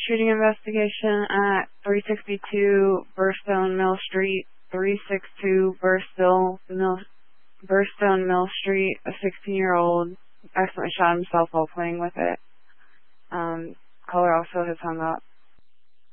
shooting investigation at 362 Burstone Mill Street, 362 Burstone Mill Street. A 16-year-old accidentally shot himself while playing with it. Caller also has hung up.